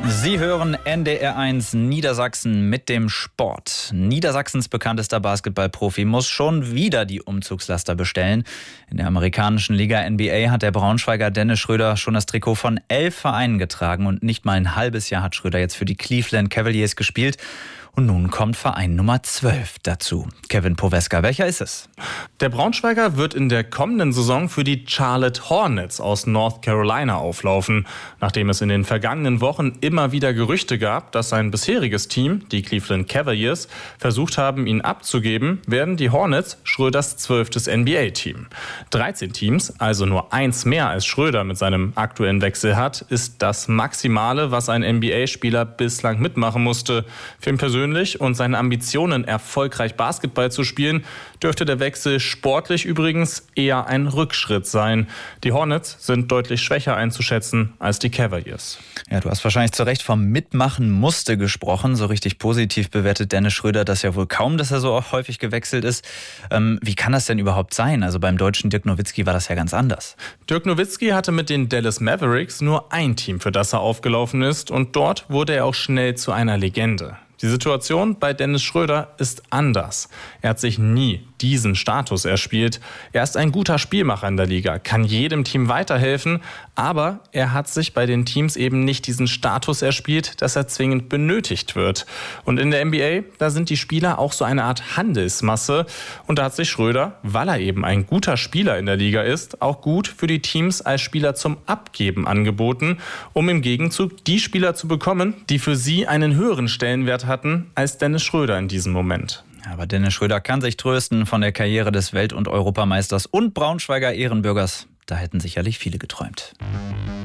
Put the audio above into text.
Sie hören NDR1 Niedersachsen mit dem Sport. Niedersachsens bekanntester Basketballprofi muss schon wieder die Umzugslaster bestellen. In der amerikanischen Liga NBA hat der Braunschweiger Dennis Schröder schon das Trikot von 11 Vereinen getragen und nicht mal ein halbes Jahr hat Schröder jetzt für die Cleveland Cavaliers gespielt. Und nun kommt Verein Nummer 12 dazu. Kevin Poweska, welcher ist es? Der Braunschweiger wird in der kommenden Saison für die Charlotte Hornets aus North Carolina auflaufen. Nachdem es in den vergangenen Wochen immer wieder Gerüchte gab, dass sein bisheriges Team, die Cleveland Cavaliers, versucht haben, ihn abzugeben, werden die Hornets Schröders 12. NBA-Team. 13 Teams, also nur eins mehr als Schröder mit seinem aktuellen Wechsel hat, ist das Maximale, was ein NBA-Spieler bislang mitmachen musste. Für ihn persönlich und seine Ambitionen, erfolgreich Basketball zu spielen, dürfte der Wechsel sportlich übrigens eher ein Rückschritt sein. Die Hornets sind deutlich schwächer einzuschätzen als die Cavaliers. Ja, du hast wahrscheinlich zu Recht vom Mitmachen musste gesprochen. So richtig positiv bewertet Dennis Schröder das ja wohl kaum, dass er so auch häufig gewechselt ist. Wie kann das denn überhaupt sein? Also beim deutschen Dirk Nowitzki war das ja ganz anders. Dirk Nowitzki hatte mit den Dallas Mavericks nur ein Team, für das er aufgelaufen ist. Und dort wurde er auch schnell zu einer Legende. Die Situation bei Dennis Schröder ist anders. Er hat sich nie diesen Status erspielt. Er ist ein guter Spielmacher in der Liga, kann jedem Team weiterhelfen, aber er hat sich bei den Teams eben nicht diesen Status erspielt, dass er zwingend benötigt wird. Und in der NBA, da sind die Spieler auch so eine Art Handelsmasse. Und da hat sich Schröder, weil er eben ein guter Spieler in der Liga ist, auch gut für die Teams als Spieler zum Abgeben angeboten, um im Gegenzug die Spieler zu bekommen, die für sie einen höheren Stellenwert hatten als Dennis Schröder in diesem Moment. Aber Dennis Schröder kann sich trösten von der Karriere des Welt- und Europameisters und Braunschweiger Ehrenbürgers. Da hätten sicherlich viele geträumt.